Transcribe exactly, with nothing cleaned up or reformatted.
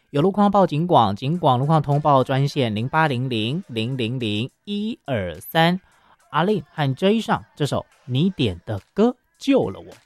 有路况报警广，警广路况通报专线零八零零零零零一二三。阿令和 J 上这首你点的歌救了我。